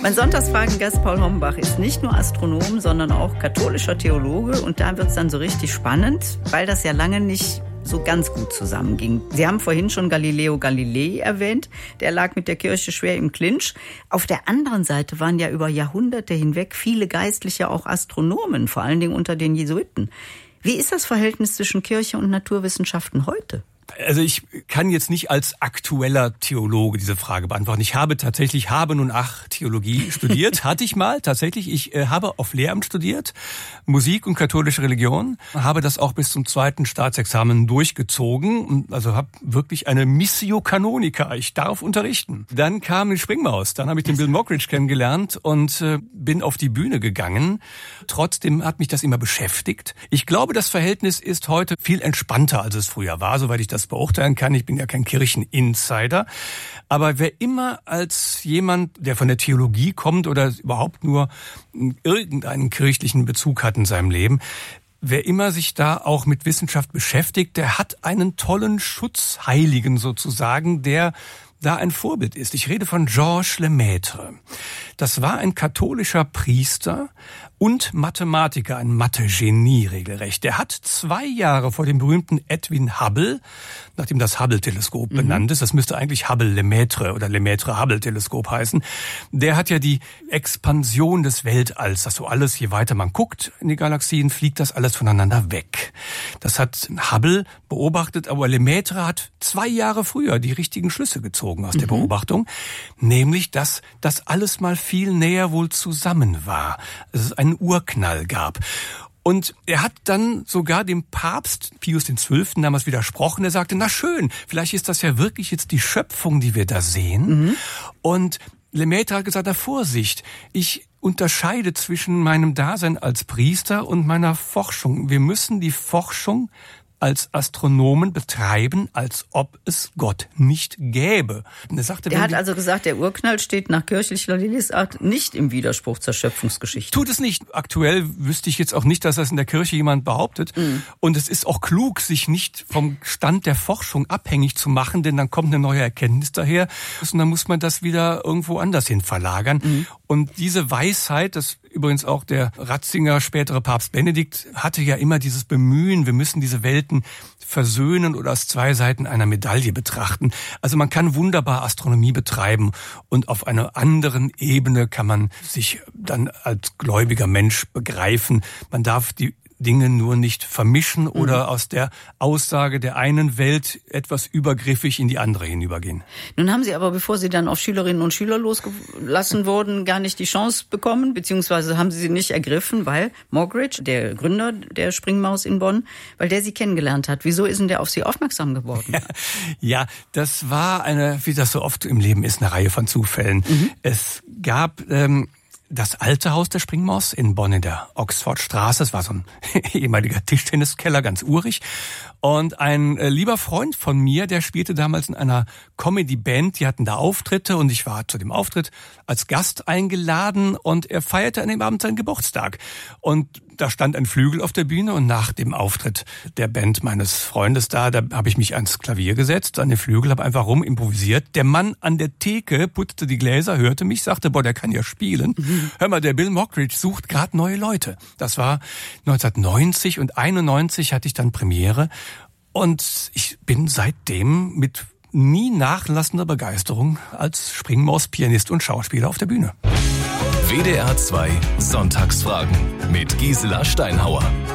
Mein Sonntagsfragengast Paul Hombach ist nicht nur Astronom, sondern auch katholischer Theologe. Und da wird es dann so richtig spannend, weil das ja lange nicht so ganz gut zusammenging. Sie haben vorhin schon Galileo Galilei erwähnt. Der lag mit der Kirche schwer im Clinch. Auf der anderen Seite waren ja über Jahrhunderte hinweg viele Geistliche auch Astronomen, vor allen Dingen unter den Jesuiten. Wie ist das Verhältnis zwischen Kirche und Naturwissenschaften heute? Also ich kann jetzt nicht als aktueller Theologe diese Frage beantworten. Ich habe tatsächlich Theologie studiert. Hatte ich mal, tatsächlich. Ich habe auf Lehramt studiert, Musik und katholische Religion. Habe das auch bis zum 2. Staatsexamen durchgezogen. Also habe wirklich eine Missio Canonica. Ich darf unterrichten. Dann kam die Springmaus. Dann habe ich den Bill Mockridge kennengelernt und bin auf die Bühne gegangen. Trotzdem hat mich das immer beschäftigt. Ich glaube, das Verhältnis ist heute viel entspannter, als es früher war, soweit ich das beurteilen kann. Ich bin ja kein Kircheninsider. Aber wer immer als jemand, der von der Theologie kommt oder überhaupt nur irgendeinen kirchlichen Bezug hat in seinem Leben, wer immer sich da auch mit Wissenschaft beschäftigt, der hat einen tollen Schutzheiligen sozusagen, der da ein Vorbild ist. Ich rede von Georges Lemaitre. Das war ein katholischer Priester und Mathematiker, ein Mathe-Genie regelrecht. Der hat 2 Jahre vor dem berühmten Edwin Hubble, nachdem das Hubble-Teleskop benannt ist, das müsste eigentlich Hubble-Lemaitre oder Lemaitre-Hubble-Teleskop heißen, der hat ja die Expansion des Weltalls, dass so alles, je weiter man guckt in die Galaxien, fliegt das alles voneinander weg. Das hat Hubble beobachtet, aber Lemaitre hat 2 Jahre früher die richtigen Schlüsse gezogen aus der Beobachtung, nämlich, dass das alles mal viel näher wohl zusammen war. Es einen Urknall gab. Und er hat dann sogar dem Papst Pius XII. Damals widersprochen. Er sagte, na schön, vielleicht ist das ja wirklich jetzt die Schöpfung, die wir da sehen. Und Lemaitre hat gesagt, na Vorsicht, ich unterscheide zwischen meinem Dasein als Priester und meiner Forschung. Wir müssen die Forschung als Astronomen betreiben, als ob es Gott nicht gäbe. Und er hat also gesagt, der Urknall steht nach kirchlicher Lesart nicht im Widerspruch zur Schöpfungsgeschichte. Tut es nicht. Aktuell wüsste ich jetzt auch nicht, dass das in der Kirche jemand behauptet. Und es ist auch klug, sich nicht vom Stand der Forschung abhängig zu machen, denn dann kommt eine neue Erkenntnis daher und dann muss man das wieder irgendwo anders hin verlagern. Und diese Weisheit, das übrigens auch der Ratzinger, spätere Papst Benedikt, hatte ja immer dieses Bemühen, wir müssen diese Welten versöhnen oder als 2 Seiten einer Medaille betrachten. Also man kann wunderbar Astronomie betreiben und auf einer anderen Ebene kann man sich dann als gläubiger Mensch begreifen. Man darf die Dinge nur nicht vermischen oder aus der Aussage der einen Welt etwas übergriffig in die andere hinübergehen. Nun haben Sie aber, bevor Sie dann auf Schülerinnen und Schüler losgelassen wurden, gar nicht die Chance bekommen, beziehungsweise haben Sie sie nicht ergriffen, weil Mockridge, der Gründer der Springmaus in Bonn, weil der Sie kennengelernt hat. Wieso ist denn der auf Sie aufmerksam geworden? Ja, das war wie das so oft im Leben ist, eine Reihe von Zufällen. Es gab das alte Haus der Springmaus in Bonn in der Oxfordstraße. Das war so ein ehemaliger Tischtenniskeller, ganz urig. Und ein lieber Freund von mir, der spielte damals in einer Comedy-Band. Die hatten da Auftritte und ich war zu dem Auftritt als Gast eingeladen und er feierte an dem Abend seinen Geburtstag. Und da stand ein Flügel auf der Bühne und nach dem Auftritt der Band meines Freundes da habe ich mich ans Klavier gesetzt, an den Flügel, habe einfach rumimprovisiert. Der Mann an der Theke putzte die Gläser, hörte mich, sagte, boah, der kann ja spielen. Hör mal, der Bill Mockridge sucht gerade neue Leute. Das war 1990 und 91 hatte ich dann Premiere und ich bin seitdem mit nie nachlassender Begeisterung als Springmaus-Pianist und Schauspieler auf der Bühne. WDR 2 Sonntagsfragen mit Gisela Steinhauer.